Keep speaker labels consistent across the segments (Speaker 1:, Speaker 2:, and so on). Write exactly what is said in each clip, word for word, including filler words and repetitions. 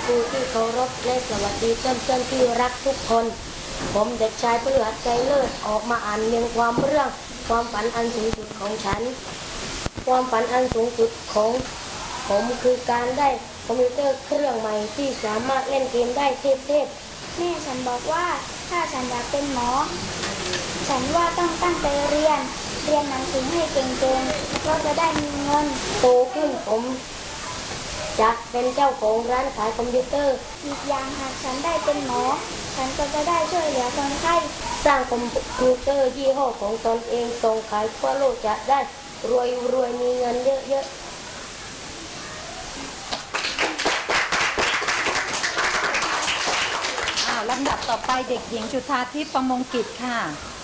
Speaker 1: ครูที่เคารพและสวัสดีเพื่อนๆที่รักทุกคนผมเด็กชายพฤหัสใจเลิศออกมาอ่านเรียงความเรื่องความฝันอันสูงสุดของฉันความฝันอันสูงสุดของผมคือการได้คอมพิวเตอร์เครื่องใหม่ที่สามารถเล่นเกมได้เทพๆ
Speaker 2: แม่ฉันบอกว่าถ้าฉันอยากเป็นหมอฉันว่าต้องตั้งใจเรียนเรียนหนังสือให้เก่งๆเพราะจะได้มีเงิน
Speaker 1: โตขึ้นผมจะเป็นเจ้าของร้านขายคอมพิวเตอร์
Speaker 2: อีกอย่างหากฉันได้เป็นหมอฉันก็จะได้ช่วยเหลือคนไข้
Speaker 1: สร้างคอมพิวเตอร์ยี่ห้อของตนเองส่งขายทั่วโลกจะได้รวยรวยมีเงินเยอะ
Speaker 3: ๆลำดับต่อไปเด็กหญิงจุฑาทิพย์ประมงกิจค่ะ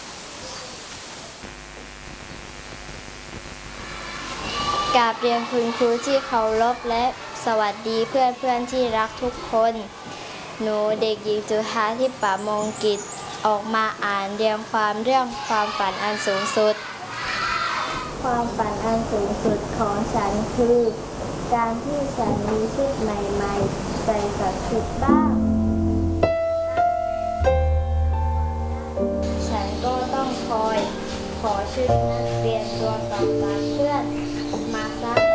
Speaker 4: กราบเรียนคุณครูที่เคารพและสวัสดีเพื่อนเพื่อนที่รักทุกคนหนูเด็กหญิงจุฑาทิพย์ประมงกิจออกมาอ่านเรียงความเรื่องความฝันอันสูงสุดความฝันอันสูงสุดของฉันคือการที่ฉันมีชุดใหม่ๆใส่สักชุดบ้างฉันก็ต้องคอยขอชุดนักเรียนตัวเก่าจากเพื่อนมาซัก